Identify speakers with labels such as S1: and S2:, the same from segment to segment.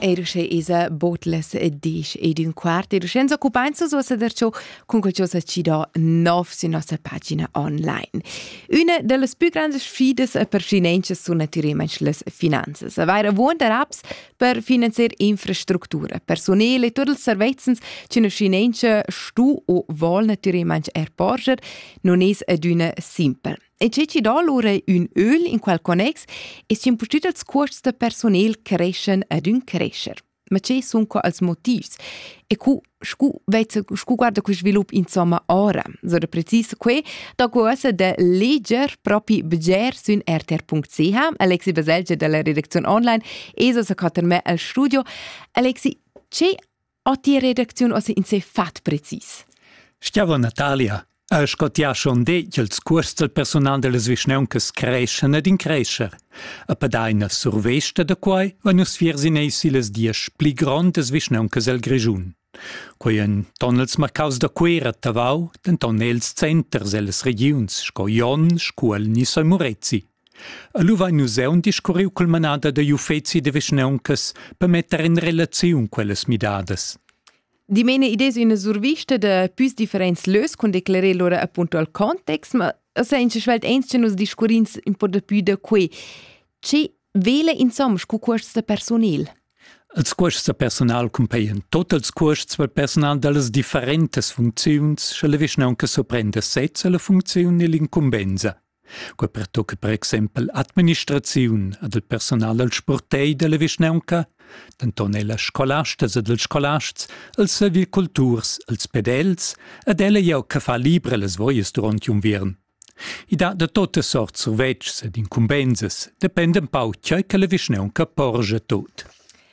S1: E rusce isa botles dish ed un quart. E ruscenza occupanza so sadercio con qualcosa ci da nov su nostra pagina online. Una delle più grandi sfide per finanze sono naturalmente le finanze. Avere buone apps per finanziare infrastrutture, personale e tutti i servizi che una finanza stu o vuol naturalmente porger non è una simple. E c'è ci dà allora un öl in quel connex e ci impostita il costi del personale crescen ad un crescer. Ma c'è sono als motivi. E scu guarda questo sviluppo insomma ora. So da preciso qui, da cosa da legger proprio begger su rtr.ch. Alexi Baselge della redazione online e so con me al studio. Alexi, c'è a ti redazione o in sé fat precis?
S2: Stiamo Natalia. Scott ja schon detto che il corso del personale delle svisneuncas crescen ed increscer. A padaina survesta da quai vanno sfiersinesi les dies pli grandes svisneuncas el Grigiun. Quai en tonnels marcaus da quera tavau, den tonnels centers elles regions, sco Jon, Scuol, Niso e Murezzi. A lu vai nus un discorriu col manada da Jufezi de visneuncas per mettere in relazione quelles midadas.
S1: Di mene idees una survista de pus differents lös con declarare loro appunto al context, ma se in schwelt eins che nos discorrins un po' de più de qui. Ci vele insomma scu costs de personal?
S2: Els costs de personal compaien tot els costs per personal delles differentes funziuns, che le visneuncas soprende setza la funzione e l'incumbenza. Quei per tocca per esempio administrazione ad il personale al sportei della visneunca, tanton ella scolastas ed els scolasts, els serviculturs, els pedels, ed ella jau che fa libre les voies durant un viern. I da tote sorts survetgs ed incumbenzas dependen pau tgei che la visneunca porge tot.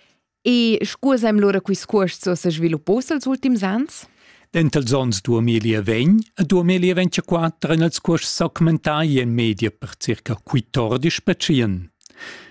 S1: E scusam loro quis costs so se sviluppos als ultims ans?
S2: Dentro els ons 2020 e 2024 en els costs augmentai in media per circa 14%.